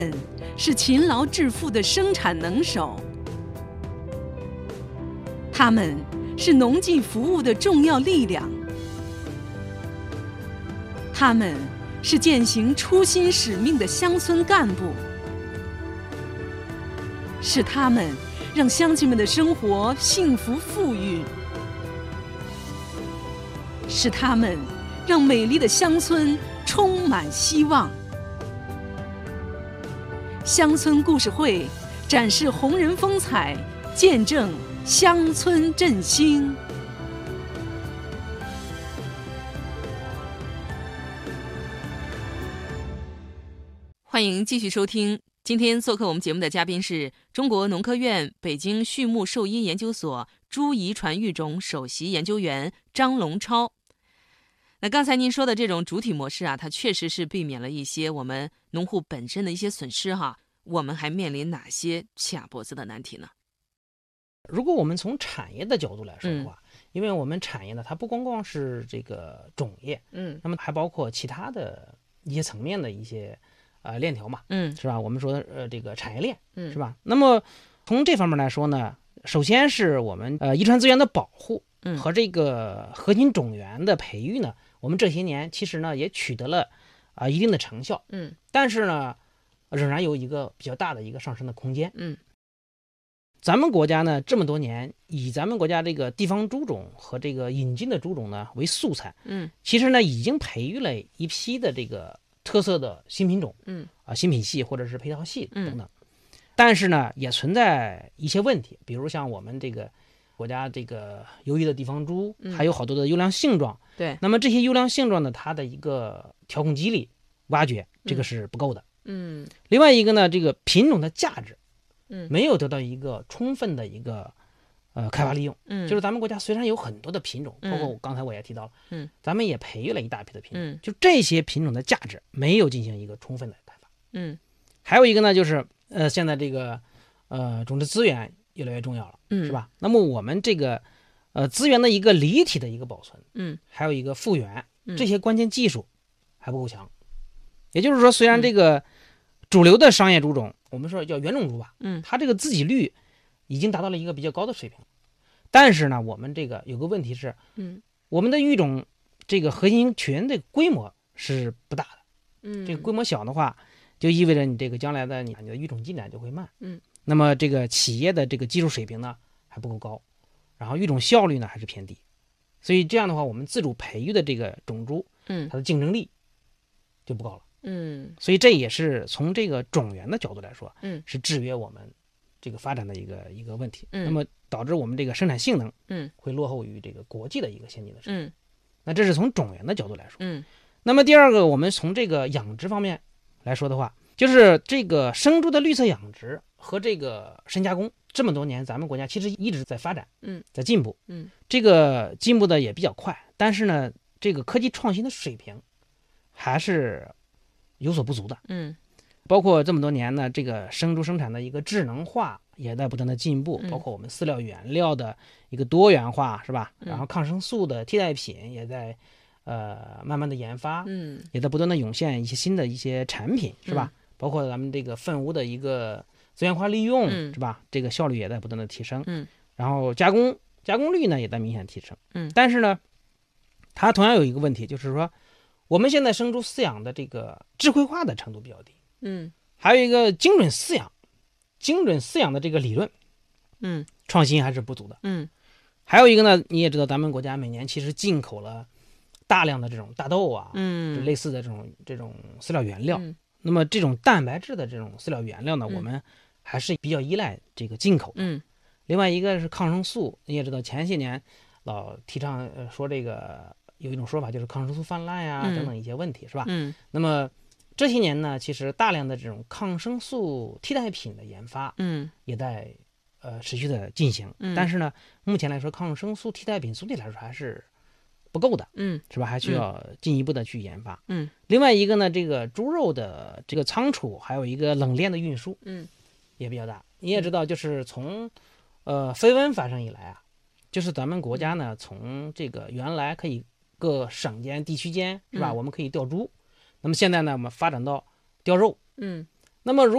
是勤劳致富的生产能手，他们是农技服务的重要力量，他们是践行初心使命的乡村干部，是他们让乡亲们的生活幸福富裕，是他们让美丽的乡村充满希望。乡村故事会展示红人风采，见证乡村振兴。欢迎继续收听。今天做客我们节目的嘉宾是中国农科院北京畜牧兽医研究所猪遗传育种首席研究员张龙超。那刚才您说的这种主体模式啊，它确实是避免了一些我们农户本身的一些损失哈。我们还面临哪些卡脖子的难题呢？ 如果我们从产业的角度来说的话，因为我们产业呢，它不光光是这个种业，那么还包括其他的一些层面的一些链条嘛，是吧？我们说这个产业链，是吧？那么从这方面来说呢，首先是我们遗传资源的保护和这个核心种源的培育呢，我们这些年其实呢也取得了一定的成效，但是呢仍然有一个比较大的一个上升的空间。咱们国家呢这么多年以咱们国家这个地方猪种和这个引进的猪种呢为素材，其实呢已经培育了一批的这个特色的新品种，新品系或者是配套系等等，但是呢也存在一些问题，比如像我们这个国家这个优异的地方猪，还有好多的优良性状， 对， 那么这些优良性状呢，它的一个调控机理挖掘，这个是不够的。另外一个呢，这个品种的价值，没有得到一个充分的一个开发利用。就是咱们国家虽然有很多的品种，包括刚才我也提到了，咱们也培育了一大批的品种，就这些品种的价值没有进行一个充分的开发。还有一个呢，就是现在这个种植资源越来越重要了，是吧？那么我们这个资源的一个离体的一个保存，还有一个复原，这些关键技术还不够强。也就是说，虽然这个主流的商业猪种，我们说叫原种猪吧，它这个自给率已经达到了一个比较高的水平，但是呢，我们这个有个问题是，我们的育种这个核心群的规模是不大的，这个规模小的话，就意味着你这个将来的你的育种进展就会慢，那么这个企业的这个技术水平呢还不够高，然后育种效率呢还是偏低，所以这样的话，我们自主培育的这个种猪，它的竞争力就不高了。所以这也是从这个种源的角度来说，是制约我们这个发展的一个问题。那么导致我们这个生产性能，会落后于这个国际的一个先进的水平。那这是从种源的角度来说。那么第二个，我们从这个养殖方面来说的话，就是这个生猪的绿色养殖和这个深加工，这么多年咱们国家其实一直在发展，在进步，这个进步的也比较快，但是呢，这个科技创新的水平还是有所不足的，包括这么多年呢，这个生猪生产的一个智能化也在不断的进步，包括我们饲料原料的一个多元化，是吧？然后抗生素的替代品也在慢慢的研发，也在不断的涌现一些新的一些产品，是吧？包括咱们这个粪污的一个资源化利用，是吧？这个效率也在不断的提升，然后加工率呢也在明显提升，但是呢，它同样有一个问题，就是说我们现在生猪饲养的这个智慧化的程度比较低，还有一个精准饲养的这个理论，创新还是不足的，还有一个呢，你也知道咱们国家每年其实进口了大量的这种大豆啊，类似的这种饲料原料，那么这种蛋白质的这种饲料原料呢，我们还是比较依赖这个进口的，另外一个是抗生素，你也知道前些年老提倡说这个有一种说法就是抗生素泛滥呀，等等一些问题，是吧？那么这些年呢，其实大量的这种抗生素替代品的研发，也在持续的进行，但是呢，目前来说，抗生素替代品总体来说还是不够的，是吧？还需要进一步的去研发，另外一个呢，这个猪肉的这个仓储，还有一个冷链的运输，也比较大。你也知道，就是从非瘟发生以来啊，就是咱们国家呢，从这个原来可以各省间、地区间，是吧？我们可以调猪，那么现在呢，我们发展到调肉，那么如